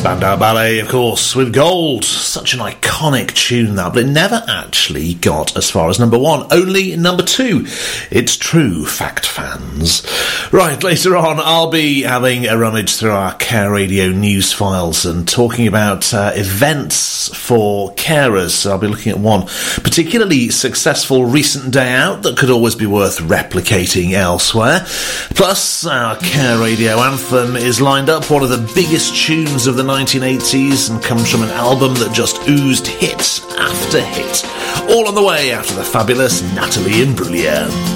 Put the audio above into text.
Spandau Ballet, of course, with Gold. Such an iconic tune, that, but it never actually got as far as number 1. Only number 2. It's true, fact fans. Right, later on, I'll be having a rummage through our Care Radio news files and talking about events for carers. So I'll be looking at one particularly successful recent day out that could always be worth replicating elsewhere. Plus, our Care Radio anthem is lined up, one of the biggest tunes of the 1980s, and comes from an album that just oozed hit after hit. All on the way after the fabulous Natalie Imbruglia.